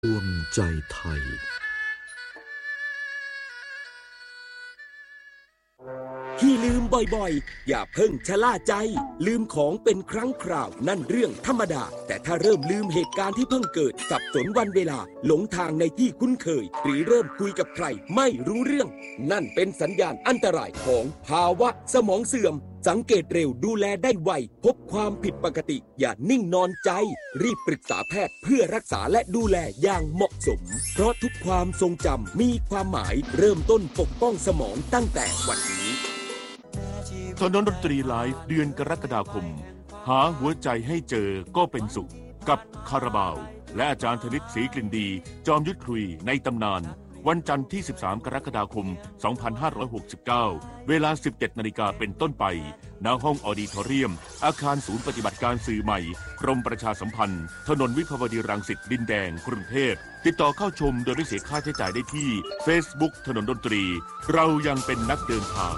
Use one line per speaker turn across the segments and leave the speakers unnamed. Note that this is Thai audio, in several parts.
รวมใจไทย
ที่ลืมบ่อยๆอย่าเพิ่งชะล่าใจลืมของเป็นครั้งคราวนั่นเรื่องธรรมดาแต่ถ้าเริ่มลืมเหตุการณ์ที่เพิ่งเกิดสับสนวันเวลาหลงทางในที่คุ้นเคยหรือเริ่มคุยกับใครไม่รู้เรื่องนั่นเป็นสัญญาณอันตรายของภาวะสมองเสื่อมสังเกตเร็วดูแลได้ไวพบความผิดปกติอย่านิ่งนอนใจรีบปรึกษาแพทย์เพื่อรักษาและดูแลอย่างเหมาะสมเพราะทุกความทรงจำมีความหมายเริ่มต้นปกป้องสมองตั้งแต่วันนี้
ถนนดนตรีไลฟ์เดือนกรกฎาคมหาหัวใจให้เจอก็เป็นสุขกับคาราบาวและอาจารย์ธนิตศรีกลิ่นดีจอมยุทธคุยในตำนานวันจันทร์ที่13กรกฎาคม2569เวลา 17 นาฬิกาเป็นต้นไปณห้องออดิทอเรียมอาคารศูนย์ปฏิบัติการสื่อใหม่กรมประชาสัมพันธ์ถนนวิภาวดีรังสิตดินแดงกรุงเทพติดต่อเข้าชมโดยไม่เสียค่าใช้จ่ายได้ที่ Facebook ถนนดนตรีเรายังเป็นนักเดินทาง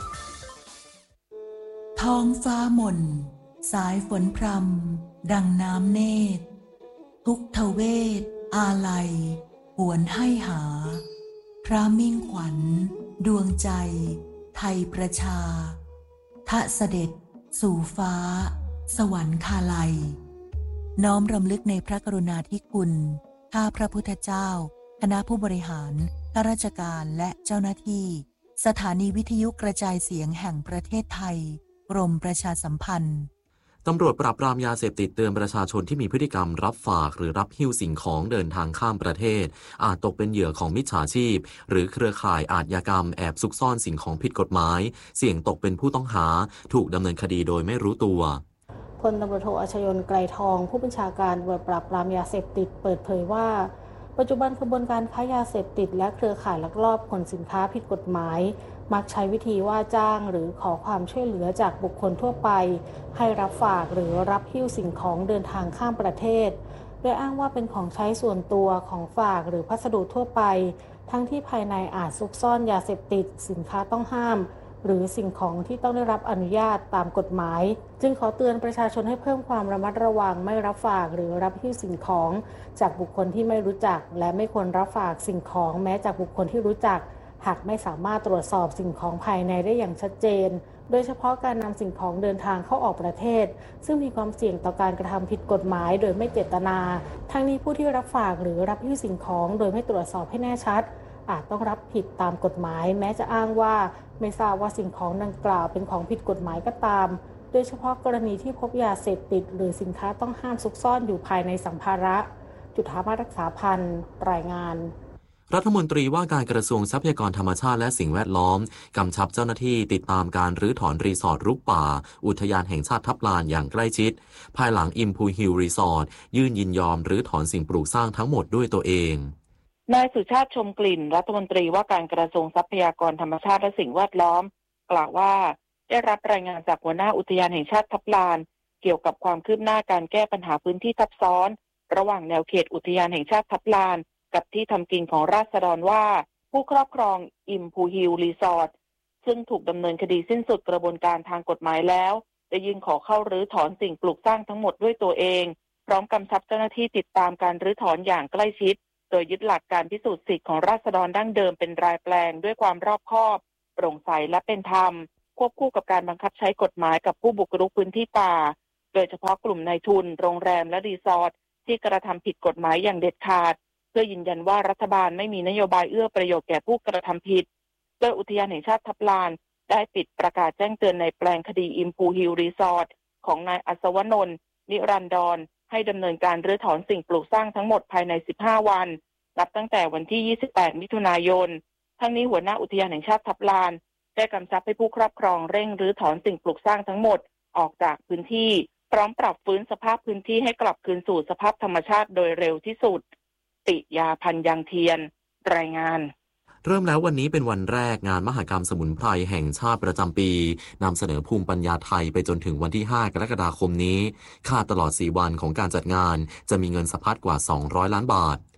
ท้องฟ้าหม่นสายฝนพรำดังน้ำเนตรทุกทเวทอาลัยหวนให้หาพระมิ่งขวัญดวงใจไทยประชาทะเสด็จสู่ฟ้าสวรรคาลัยน้อมรำลึกในพระกรุณาธิคุณข้าพระพุทธเจ้าคณะผู้บริหารข้าราชการและเจ้าหน้าที่สถานีวิทยุกระจายเสียงแห่งประเทศไทยกรมประชาสัมพันธ์
ตำรวจปราบปรามยาเสพติดเตือนประชาชนที่มีพฤติกรรมรับฝากหรือรับหิ้วสิ่งของเดินทางข้ามประเทศอาจตกเป็นเหยื่อของมิจฉาชีพหรือเครือข่ายอาชญากรรมแอบซุกซ่อนสิ่งของผิดกฎหมายเสี่ยงตกเป็นผู้ต้องหาถูกดำเนินคดีโดยไม่รู้ตัว
พลตำรวจโทอัชยนต์ไกรทองผู้บัญชาการตำรวจปราบปรามยาเสพติดเปิดเผยว่าปัจจุบันขบวนการค้ายาเสพติดและเครือข่ายลักลอบขนสินค้าผิดกฎหมายมักใช้วิธีว่าจ้างหรือขอความช่วยเหลือจากบุคคลทั่วไปให้รับฝากหรือรับหิ้วสิ่งของเดินทางข้ามประเทศโดยอ้างว่าเป็นของใช้ส่วนตัวของฝากหรือพัสดุทั่วไปทั้งที่ภายในอาจซุกซ่อนยาเสพติดสินค้าต้องห้ามหรือสิ่งของที่ต้องได้รับอนุญาตตามกฎหมายจึงขอเตือนประชาชนให้เพิ่มความระมัดระวังไม่รับฝากหรือรับหิ้วสิ่งของจากบุคคลที่ไม่รู้จักและไม่ควรรับฝากสิ่งของแม้จากบุคคลที่รู้จักหากไม่สามารถตรวจสอบสิ่งของภายในได้อย่างชัดเจนโดยเฉพาะการนำสิ่งของเดินทางเข้าออกประเทศซึ่งมีความเสี่ยงต่อการกระทำผิดกฎหมายโดยไม่เจตนาทั้งนี้ผู้ที่รับฝากหรือรับหิ้วสิ่งของโดยไม่ตรวจสอบให้แน่ชัดอาจต้องรับผิดตามกฎหมายแม้จะอ้างว่าไม่ทราบว่าสิ่งของดังกล่าวเป็นของผิดกฎหมายก็ตามโดยเฉพาะกรณีที่พบยาเสพติดหรือสินค้าต้องห้ามซุกซ่อนอยู่ภายในสัมภาระจุฑามาศรักษาพันธ์รายงาน
รัฐมนตรีว่าการกระทรวงทรัพยากรธรรมชาติและสิ่งแวดล้อมกำชับเจ้าหน้าที่ติดตามการรื้อถอนรีสอร์ทรุกป่าอุทยานแห่งชาติทับลานอย่างใกล้ชิดภายหลังอิมพูฮิลรีสอร์ทยื่นยินยอมรื้อถอนสิ่งปลูกสร้างทั้งหมดด้วยตัวเอง
นายสุชาติชมกลิ่นรัฐมนตรีว่าการกระทรวงทรัพยากรธรรมชาติและสิ่งแวดล้อมกล่าวว่าได้รับรายงานจากหัวหน้าอุทยานแห่งชาติทับลานเกี่ยวกับความคืบหน้าการแก้ปัญหาพื้นที่ทับซ้อนระหว่างแนวเขตอุทยานแห่งชาติทับลานกับที่ทำกินของราษฎรว่าผู้ครอบครองอิมพูฮิลรีสอร์ทซึ่งถูกดำเนินคดีสิ้นสุดกระบวนการทางกฎหมายแล้วได้ยื่นขอเข้ารื้อถอนสิ่งปลูกสร้างทั้งหมดด้วยตัวเองพร้อมกำชับเจ้าหน้าที่ติดตามการรื้อถอนอย่างใกล้ชิดโดยยึดหลักการพิสูจน์สิทธิของราษฎรดั้งเดิมเป็นรายแปลงด้วยความรอบคอบโปร่งใสและเป็นธรรมควบคู่กับการบังคับใช้กฎหมายกับผู้บุกรุกพื้นที่ป่าโดยเฉพาะกลุ่มนายทุนโรงแรมและรีสอร์ทที่กระทำผิดกฎหมายอย่างเด็ดขาดเพื่อยืนยันว่ารัฐบาลไม่มีนโยบายเอื้อประโยชน์แก่ผู้กระทำผิดโดยอุทยานแห่งชาติทับลานได้ปิดประกาศแจ้งเตือนในแปลงคดีอิมพูฮิลรีสอร์ทของนายอัศวนนท์นิรันดรให้ดำเนินการรื้อถอนสิ่งปลูกสร้างทั้งหมดภายใน15วันนับตั้งแต่วันที่28มิถุนายนทั้งนี้หัวหน้าอุทยานแห่งชาติทับลานได้กำชับให้ผู้ครอบครองเร่งรื้อถอนสิ่งปลูกสร้างทั้งหมดออกจากพื้นที่พร้อมปรับฟื้นสภาพพื้นที่ให้กลับคืนสู่สภาพธรรมชาติโดยเร็วที่สุดติยาพันยังเทียนรายงาน
เริ่มแล้ววันนี้เป็นวันแรกงานมหกรรมสมุนไพรแห่งชาติประจำปีนำเสนอภูมิปัญญาไทยไปจนถึงวันที่5กรกฎาคมนี้คาดตลอด4วันของการจัดงานจะมีเงินสะพัดกว่า200ล้านบาท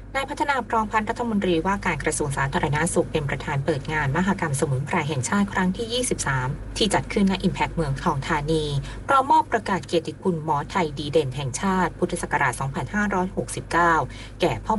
นายพัฒนาพร้อมพันธ์รัฐมนตรีว่าการกระทรวงสาธารณสุขเป็นประธานเปิดงานมหกรรมสมุนไพรแห่งชาติครั้งที่ 23 ที่จัดขึ้นณ Impact เมืองทองธานีพร้อมมอบประกาศเกียรติคุณหมอไทยดีเด่นแห่งชาติพุทธศักราช 2569 แก่พ่อ